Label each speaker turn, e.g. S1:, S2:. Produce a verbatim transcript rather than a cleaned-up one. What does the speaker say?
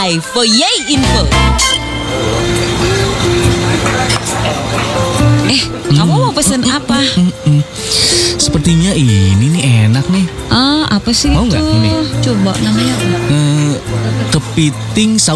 S1: by Foyay Info. Eh, kamu mau pesen apa?
S2: Mm-mm. Sepertinya ini nih enak nih.
S1: Ah, apa sih
S2: Mau
S1: itu?
S2: nggak ini?
S1: Coba namanya apa?
S2: Eh, kepiting saus